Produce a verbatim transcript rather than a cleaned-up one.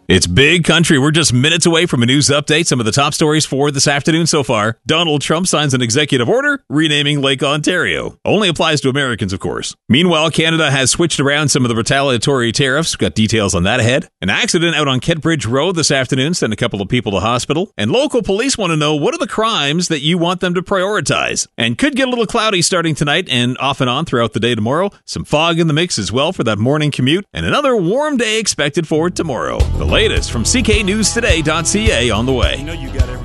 It's Big Country. We're just minutes away from a news update. Some of the top stories for this afternoon so far. Donald Trump signs an executive order renaming Lake Ontario. Only applies to Americans, of course. Meanwhile, Canada has switched around some of the retaliatory tariffs. Got details on that ahead. An accident out on Kent Bridge Road this afternoon sent a couple of people to hospital. And local police want to know what are the crimes that you want them to prioritize. And could get a little cloudy starting tonight and off and on throughout the day tomorrow. Some fog in the mix as well for that morning commute. And another warm day expected for tomorrow. The latest from C K News Today dot C A on the way. You know you got